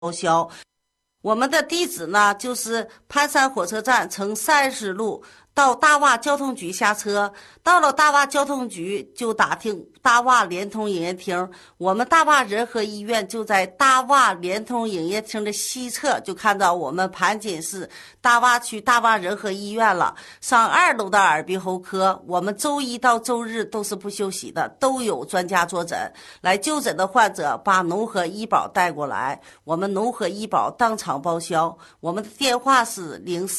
报销。我们的地址呢，就是盘山火车站乘30路到大洼交通局下车，到了大洼交通局就打听大洼联通营业厅，我们大洼仁和医院就在大洼联通营业厅的西侧，就看到我们盘锦市大洼区大洼仁和医院了。上2楼的耳鼻喉科，我们周一到周日都是不休息的，都有专家坐诊。来就诊的患者把农合医保带过来，我们农合医保当场报销。我们的电话是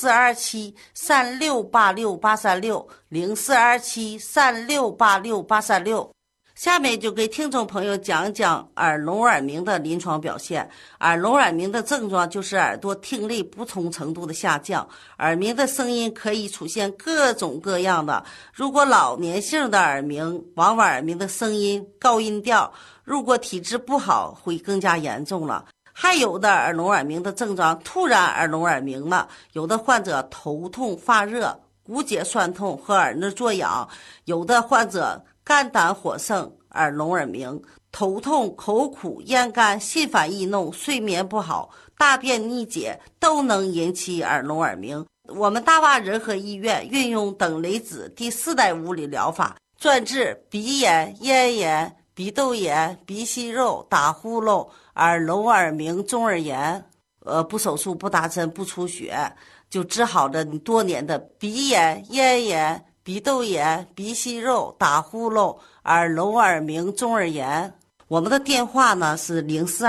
0427368686，0427368686。下面就给听众朋友讲讲耳聋耳鸣的临床表现。耳聋耳鸣的症状就是耳朵听力不同程度的下降，耳鸣的声音可以出现各种各样的。如果老年性的耳鸣，往往耳鸣的声音高音调，如果体质不好会更加严重了。还有的耳聋耳鸣的症状突然耳聋耳鸣了，有的患者头痛发热、骨节酸痛和耳内作痒，有的患者肝胆火盛、耳聋耳鸣，头痛、口苦、咽干、心烦易怒、睡眠不好、大便逆解都能引起耳聋耳鸣。我们大洼仁和医院运用等雷子第4代物理疗法，专治鼻炎、咽炎、鼻窦炎、鼻息肉、打呼噜、耳聋耳鸣、中耳炎，不手术、不打针、不出血，就治好了你多年的鼻炎、咽炎、鼻窦炎、鼻息肉、打呼噜、耳聋耳鸣、中耳炎。我们的电话呢是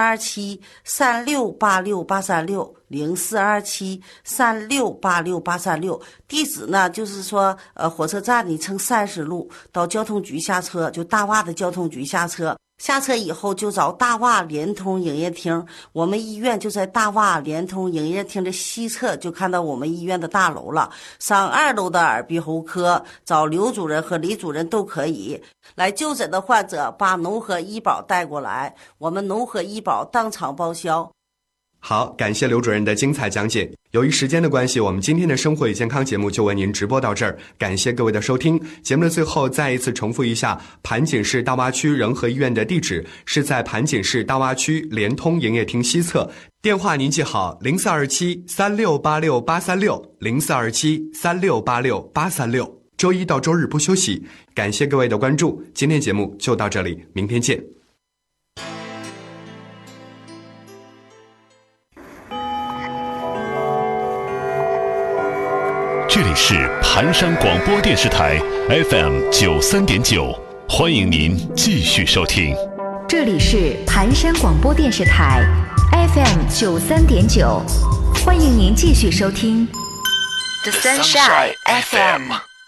0427368686，0427368686。地址呢就是说，火车站你乘30路到交通局下车，就大洼的交通局下车。下车以后就找大洼联通营业厅，我们医院就在大洼联通营业厅的西侧，就看到我们医院的大楼了。上2楼的耳鼻喉科，找刘主任和李主任都可以。来就诊的患者把农合医保带过来，我们农合医保当场报销。 好，感谢刘主任的精彩讲解。由于时间的关系，我们今天的生活与健康节目就为您直播到这儿，感谢各位的收听。节目的最后再一次重复一下，盘锦市大洼区仁和医院的地址是在盘锦市大洼区联通营业厅西侧，电话您记好0427368686，0427368686。周一到周日不休息。感谢各位的关注，今天节目就到这里，明天见。 这里是盘山广播电视台 FM93.9， 欢迎您继续收听。 这里是盘山广播电视台 FM93.9， 欢迎您继续收听 The Sunshine FM。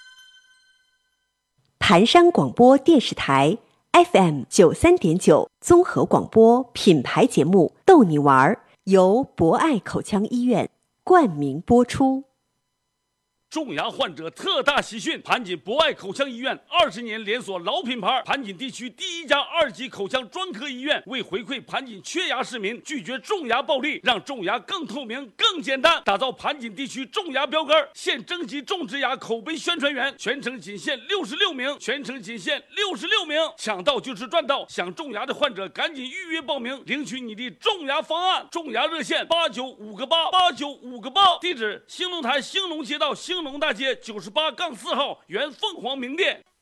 盘山广播电视台 FM93.9 综合广播品牌节目逗你玩，由博爱口腔医院冠名播出。 种牙患者特大喜讯！盘锦博爱口腔医院20年连锁老品牌，盘锦地区第1家2级口腔专科医院，为回馈盘锦缺牙市民，拒绝种牙暴利，让种牙更透明、更简单，打造盘锦地区种牙标杆。现征集种植牙口碑宣传员，全程仅限66名，抢到就是赚到！想种牙的患者赶紧预约报名，领取你的种牙方案。种牙热线895个8，地址兴隆台兴隆街道兴隆大街98-4号原凤凰名店。